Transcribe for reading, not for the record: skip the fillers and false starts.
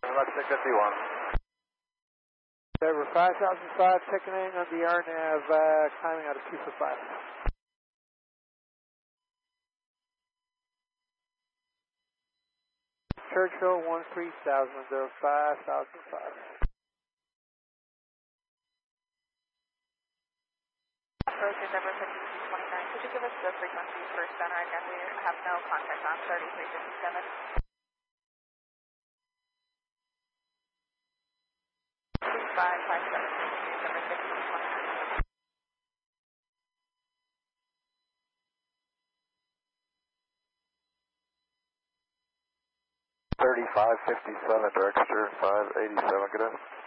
Left 651. Over 5005, checking in on the RNAV, climbing out of 245. Churchill 13,000, 5005. Approach Endeavour 5229. Could you give us the frequencies for center? Again, we have no contact on 3357. 2557, Endeavour 5229. 3557, Director 587, good day.